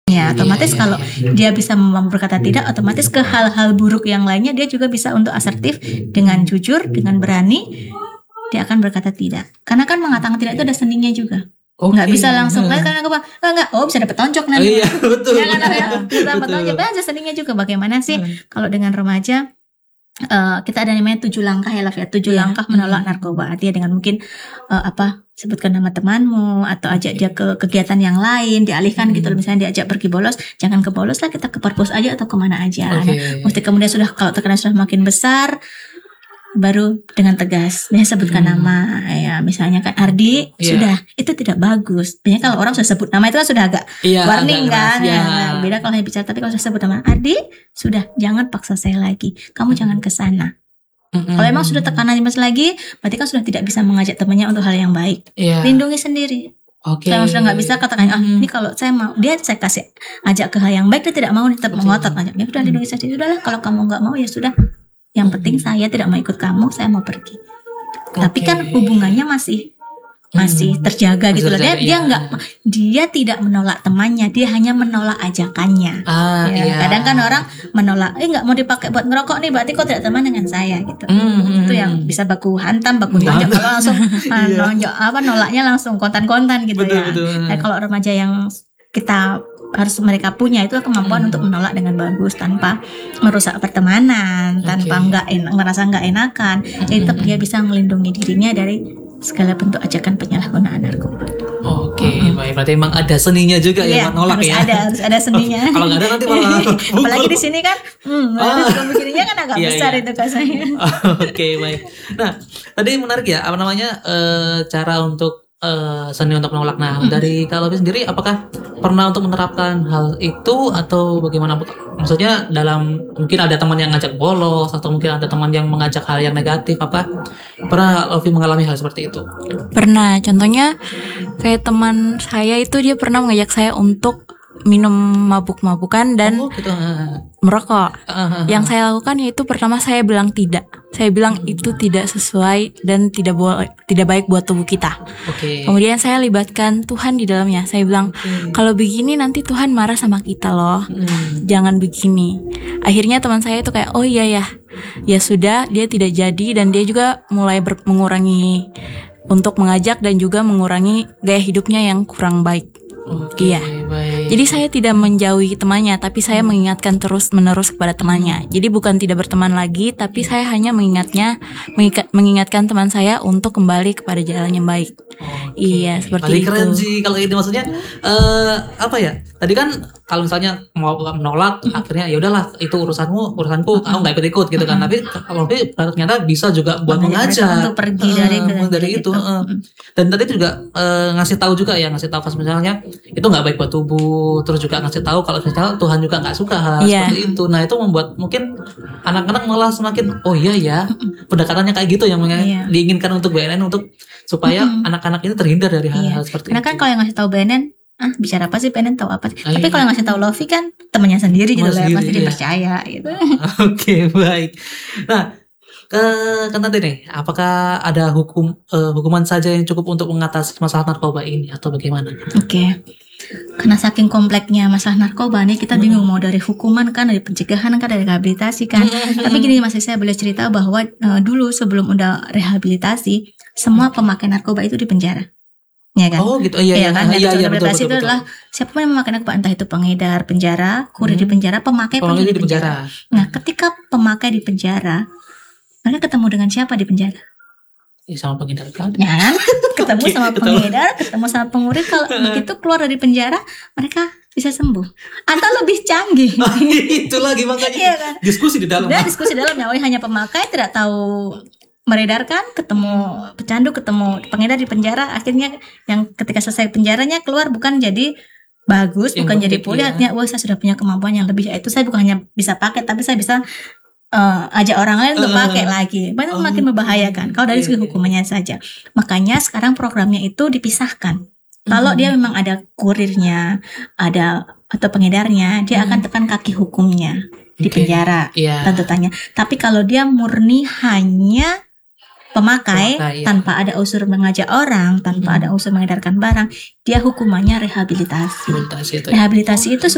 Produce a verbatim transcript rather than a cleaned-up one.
Ya, otomatis Iya, iya, kalau iya. dia bisa mem- berkata tidak, otomatis ke hal-hal buruk yang lainnya dia juga bisa untuk asertif dengan jujur, dengan berani, dia akan berkata tidak. Karena kan mengatakan tidak itu ada seninya juga. Oke. Nggak bisa langsung, Nah. eh, karena apa? Enggak, enggak, oh bisa dapet tonjok Oh, nanti. iya, betul. Ya kan, ya, bisa dapet Betul. tonjok. Ada seninya juga. Bagaimana sih Hmm. kalau dengan remaja? Uh, kita ada namanya tujuh langkah ya, Love, ya. Tujuh Iya. langkah menolak narkoba. Artinya dengan mungkin uh, apa? Sebutkan nama temanmu atau ajak dia ke kegiatan yang lain, dialihkan Hmm. gitu. Misalnya diajak pergi bolos, jangan ke bolos lah, kita ke perpus aja atau kemana aja. Oke. Nah, mesti kemudian sudah kalau tekanan sudah makin besar, baru dengan tegas dia sebutkan Hmm. nama, ya misalnya kan Ardi, Iya. sudah, itu tidak bagus. Biasanya kalau orang sudah sebut nama itu kan sudah agak Iya, warning agak kan, keras, ya. ya. Beda kalau hanya bicara, tapi kalau sudah sebut nama Ardi, sudah, jangan paksa saya lagi, kamu jangan ke sana. Mm-mm. Kalau emang sudah tekanan mas lagi, berarti kan sudah tidak bisa mengajak temannya untuk hal yang baik. Iya. Lindungi sendiri. Oke. Kalau sudah nggak bisa, katakan, ah Mm-mm. ini kalau saya mau, dia saya kasih ajak ke hal yang baik, dia tidak mau, dia tetap Betul. mengotot ajak. Ya sudah, lindungi sendiri. Sudahlah, kalau kamu nggak mau ya sudah. Yang penting saya tidak mau ikut kamu, saya mau pergi. Tapi Oke. kan hubungannya masih masih Hmm. terjaga Masih gitu loh. Dia terjaga, dia iya. nggak, dia tidak menolak temannya, dia hanya menolak ajakannya. Ah, Ya, iya. kadang kan orang menolak, eh nggak mau dipakai buat ngerokok nih, berarti kau tidak teman dengan saya gitu. Hmm. Itu yang bisa baku hantam, baku Hantam. nonjok. Kalau langsung ah, Iya. nonjok apa nolaknya langsung kontan-kontan gitu Betul, ya. betul. Nah, kalau remaja yang kita harus mereka punya itu kemampuan Hmm. untuk menolak dengan bagus tanpa merusak pertemanan, tanpa Oke. nggak en- merasa nggak enakan. Jadi tetap dia bisa melindungi dirinya dari segala bentuk ajakan penyalahgunaan narkoba. Oke, baik. Berarti emang ada seninya juga ya Iya, buat nolak harus ya. ada, harus ada seninya. Kalau nggak ada nanti malah pukul. Apalagi di sini kan, hmm, Ah. juga mikirnya kan agak Iya, besar iya. itu kasarnya. Oke, baik. Nah, tadi menarik ya, apa namanya eh, cara untuk eh, seni untuk menolak. Nah, dari Kak Lofi sendiri, apakah pernah untuk menerapkan hal itu atau bagaimana? Maksudnya dalam mungkin ada teman yang ngajak bolos atau mungkin ada teman yang mengajak hal yang negatif. Apa pernah Lofi mengalami hal seperti itu? Pernah, contohnya kayak teman saya itu dia pernah mengajak saya untuk minum mabuk-mabukan dan Oh, gitu. Ah, merokok. ah, ah, Yang saya lakukan yaitu pertama saya bilang tidak. Saya bilang itu tidak sesuai dan tidak boleh, tidak baik buat tubuh kita. Oke. Kemudian saya libatkan Tuhan di dalamnya. Saya bilang Oke. kalau begini nanti Tuhan marah sama kita loh. Hmm. Jangan begini. Akhirnya teman saya itu kayak oh iya ya, ya sudah, dia tidak jadi dan dia juga mulai ber- mengurangi untuk mengajak dan juga mengurangi gaya hidupnya yang kurang baik. Oke, Iya. baik. Jadi saya tidak menjauhi temannya, tapi saya mengingatkan terus menerus kepada temannya. Jadi bukan tidak berteman lagi, tapi saya hanya mengingatnya, mengikat, mengingatkan teman saya untuk kembali kepada jalan yang baik. Oke. Iya, seperti Paling itu. keren sih kalau itu maksudnya eh apa ya? Tadi kan kalau misalnya mau menolak, akhirnya ya udahlah itu urusanmu, urusanku, aku nggak ikut-ikut gitu kan. Tapi kalau tapi ternyata bisa juga buat Mengajak mengajak untuk pergi dari Eh, ke- dari dari itu. itu. eh. Dan tadi juga eh, ngasih tahu juga ya, ngasih tahu pas misalnya itu nggak baik buat tubuh. Terus juga ngasih tahu kalau misalnya Tuhan juga nggak suka hal Iya. seperti itu. Nah itu membuat mungkin anak-anak malah semakin oh iya ya pendekatannya kayak gitu yang mengingat- Iya. diinginkan untuk B N N untuk supaya anak-anak ini terhindar dari hal-hal Iya. seperti Karena itu. kan kalau yang ngasih tahu B N N, ah bicara apa sih B N N, tahu apa sih? Ah, Tapi iya. kalau yang ngasih tahu Lofi kan temannya sendiri gitu Teman loh, sendiri, pasti iya. dipercaya gitu. Oke, baik. Nah, ke kan tadi nih, apakah ada hukum eh, hukuman saja yang cukup untuk mengatasi masalah narkoba ini atau bagaimana? Oke. Karena saking kompleksnya masalah narkoba nih, kita bingung mau dari hukuman kan, dari pencegahan kan, dari rehabilitasi kan. Tapi gini, masih saya boleh cerita bahwa eh, dulu sebelum udah rehabilitasi, semua pemakai narkoba itu dipenjara. Ya kan? Oh, gitu. Iya, Iya iya, kan? iya, Dan iya, betul, rehabilitasi betul, itu betul. adalah siapa yang memakai narkoba, entah itu pengedar, penjara, kurir Hmm. di penjara, pemakai pun Pemakai juga di penjara. Nah, ketika pemakai di penjara, mereka ketemu dengan siapa di penjara? Ih, sama pengedar kan? Ya kan? Ketemu Oke, sama betul. pengedar, ketemu sama pengurir. Kalau begitu keluar dari penjara, mereka bisa sembuh atau lebih canggih. Itu lagi makanya Iya kan? diskusi di dalam. Dan diskusi dalamnya, oh hanya pemakai tidak tahu meredarkan, ketemu pecandu, ketemu pengedar di penjara, akhirnya yang ketika selesai penjaranya keluar bukan jadi bagus, Yang bukan jadi baik, pulih, iya. artinya wah saya sudah punya kemampuan yang lebih, itu saya bukan hanya bisa pakai, tapi saya bisa eh, ajak orang lain untuk Eh, pakai lagi. Banyak oh, makin membahayakan kalau dari iya, segi iya. hukumannya saja. Makanya sekarang programnya itu dipisahkan. Kalau dia memang ada kurirnya, ada atau pengedarnya, dia akan tekan kaki hukumnya di Oke. penjara, Iya. tuntutannya. Tapi kalau dia murni hanya pemakai, Pemakai, iya. tanpa ada unsur mengajak orang, tanpa Hmm. ada unsur mengedarkan barang, dia hukumannya rehabilitasi. Rehabilitasi itu. Rehabilitasi itu